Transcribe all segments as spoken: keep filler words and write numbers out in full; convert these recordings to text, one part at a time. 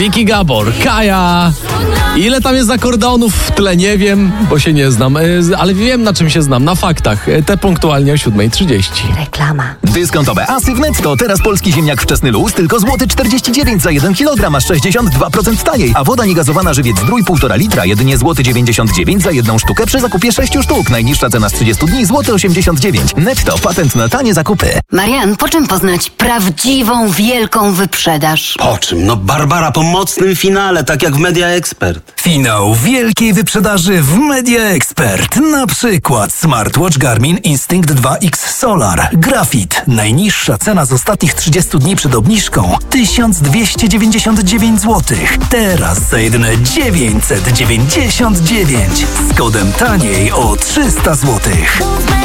Miki Gabor, Kaja. Ile tam jest akordonów w tle, nie wiem, bo się nie znam, ale wiem, na czym się znam, na faktach. Te punktualnie o siódma trzydzieści. Reklama. Dyskontowe asy w Netto. Teraz polski ziemniak wczesny luz tylko złoty czterdzieści dziewięć za jeden kilogram, aż sześćdziesiąt dwa procent taniej. A woda niegazowana żywiec Zdrój półtora litra, jedynie złoty dziewięćdziesiąt dziewięć za jedną sztukę przy zakupie sześciu sztuk. Najniższa cena z trzydziestu dni, złoty osiemdziesiąt dziewięć. Netto, patent na tanie zakupy. Marian, po czym poznać prawdziwą, wielką wyprzedaż? Po czym? No Barbara, po mocnym finale, tak jak w Media Expert. Finał wielkiej wyprzedaży w Media Expert. Na przykład smartwatch Garmin Instinct dwa X Solar. Grafit. Najniższa cena z ostatnich trzydziestu dni przed obniżką tysiąc dwieście dziewięćdziesiąt dziewięć złotych. Teraz za jedyne dziewięćset dziewięćdziesiąt dziewięć. Z kodem taniej o trzysta złotych.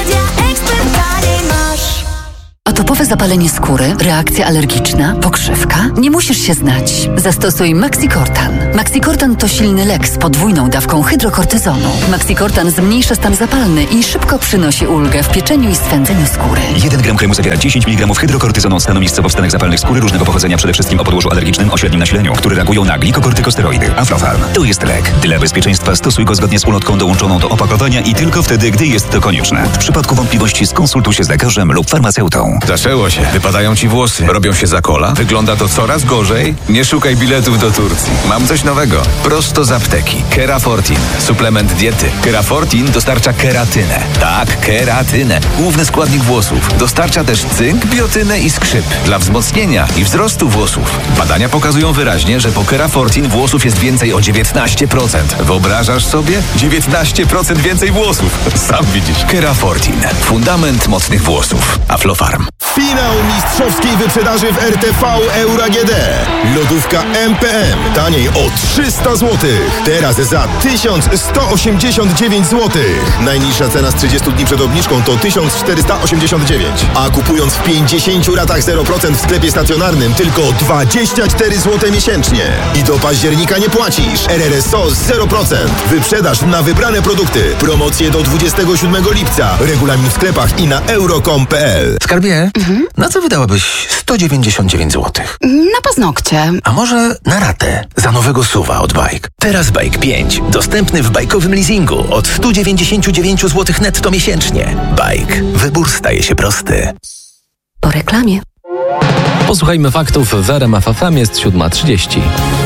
Atopowe zapalenie skóry, reakcja alergiczna, pokrzywka? Nie musisz się znać. Zastosuj Maxicortan. Maxicortan to silny lek z podwójną dawką hydrokortyzonu. Maxicortan zmniejsza stan zapalny i szybko przynosi ulgę w pieczeniu i swędzeniu skóry. jeden gram kremu zawiera dziesięć miligramów hydrokortyzonu stanu miejscowo w stanach zapalnych skóry różnego pochodzenia, przede wszystkim o podłożu alergicznym o średnim nasileniu, które reagują na glikokortykosteroidy. Aflofarm. To jest lek. Dla bezpieczeństwa stosuj go zgodnie z ulotką dołączoną do opakowania i tylko wtedy, gdy jest to konieczne. W przypadku wątpliwości skonsultuj się z lekarzem lub farmaceutą. Zaczęło się. Wypadają ci włosy. Robią się za kola. Wygląda to coraz gorzej. Nie szukaj biletów do Turcji. Mam coś nowego. Prosto z apteki. Kerafortin. Suplement diety. Kerafortin dostarcza keratynę. Tak, keratynę. Główny składnik włosów. Dostarcza też cynk, biotynę i skrzyp. Dla wzmocnienia i wzrostu włosów. Badania pokazują wyraźnie, że po Kerafortin włosów jest więcej o dziewiętnaście procent. Wyobrażasz sobie? dziewiętnaście procent więcej włosów. Sam widzisz. Kerafortin. Fundament mocnych włosów. Aflofarm. Finał mistrzowskiej wyprzedaży w R T V Euro A G D. Lodówka M P M. Taniej o trzysta złotych. Teraz za tysiąc sto osiemdziesiąt dziewięć złotych. Najniższa cena z trzydziestu dni przed obniżką to tysiąc czterysta osiemdziesiąt dziewięć. A kupując w pięćdziesięciu ratach zero procent w sklepie stacjonarnym tylko dwadzieścia cztery złote miesięcznie. I do października nie płacisz. R R S O zero procent. Wyprzedaż na wybrane produkty. Promocje do dwudziestego siódmego lipca. Regulamin w sklepach i na euro kropka com kropka p l. Skarbie, mhm. na co wydałabyś sto dziewięćdziesiąt dziewięć złotych? Na paznokcie. A może na ratę za nowego suwa od Bike? Teraz Bike pięć. Dostępny w bajkowym leasingu od sto dziewięćdziesiąt dziewięć złotych netto miesięcznie. Bike. Wybór staje się prosty. Po reklamie. Posłuchajmy faktów w R M F F M. Jest siódma trzydzieści.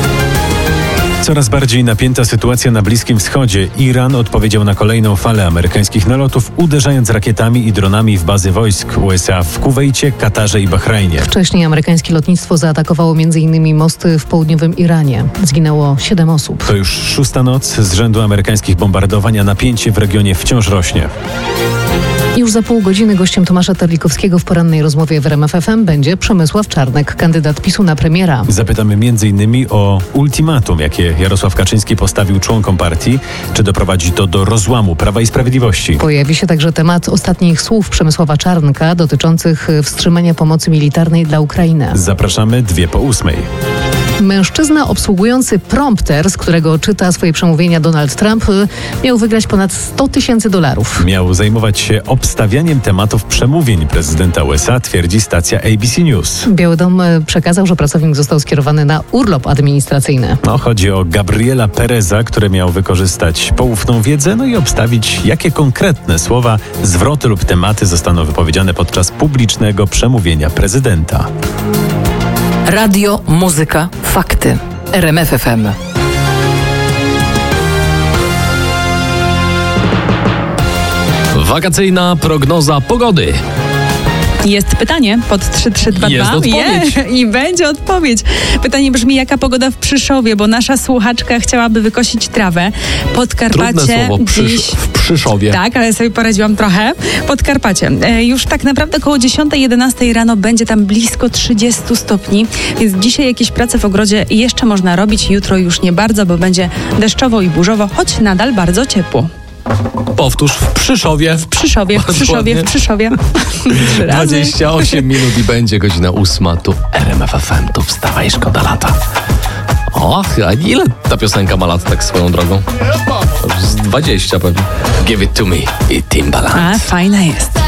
Coraz bardziej napięta sytuacja na Bliskim Wschodzie. Iran odpowiedział na kolejną falę amerykańskich nalotów, uderzając rakietami i dronami w bazy wojsk U S A w Kuwejcie, Katarze i Bahrajnie. Wcześniej amerykańskie lotnictwo zaatakowało między innymi mosty w południowym Iranie. Zginęło siedem osób. To już szósta noc z rzędu amerykańskich bombardowań, a napięcie w regionie wciąż rośnie. Już za pół godziny gościem Tomasza Terlikowskiego w porannej rozmowie w R M F F M będzie Przemysław Czarnek, kandydat PiSu na premiera. Zapytamy między innymi o ultimatum, jakie Jarosław Kaczyński postawił członkom partii. Czy doprowadzi to do rozłamu Prawa i Sprawiedliwości? Pojawi się także temat ostatnich słów Przemysława Czarnka dotyczących wstrzymania pomocy militarnej dla Ukrainy. Zapraszamy dwie po ósmej. Mężczyzna obsługujący prompter, z którego czyta swoje przemówienia Donald Trump, miał wygrać ponad sto tysięcy dolarów. Miał zajmować się obstawianiem tematów przemówień prezydenta U S A, twierdzi stacja A B C News. Biały Dom przekazał, że pracownik został skierowany na urlop administracyjny. No, chodzi o Gabriela Pereza, który miał wykorzystać poufną wiedzę, no i obstawić, jakie konkretne słowa, zwroty lub tematy zostaną wypowiedziane podczas publicznego przemówienia prezydenta. Radio, muzyka, fakty. R M F F M. Wakacyjna prognoza pogody. Jest pytanie pod trzy trzy dwa dwa. Jest odpowiedź. Je, I będzie odpowiedź. Pytanie brzmi, jaka pogoda w Przyszowie, bo nasza słuchaczka chciałaby wykosić trawę. Podkarpacie. Trudne słowo, dziś... Przysz... w Przyszowie. Tak, ale sobie poradziłam trochę. Podkarpacie. E, już tak naprawdę koło dziesiątej jedenastej rano będzie tam blisko trzydzieści stopni, więc dzisiaj jakieś prace w ogrodzie jeszcze można robić. Jutro już nie bardzo, bo będzie deszczowo i burzowo, choć nadal bardzo ciepło. Powtórz, w Przyszowie. W Przyszowie, w Przyszowie, w Przyszowie. Trzy razy. dwadzieścia osiem minut i będzie godzina ósma. Tu R M F F M, tu wstawaj, szkoda lata. O, a ile ta piosenka ma lat tak swoją drogą? Z dwadzieścia pewnie. Give it to me i Timbaland. A, fajna jest.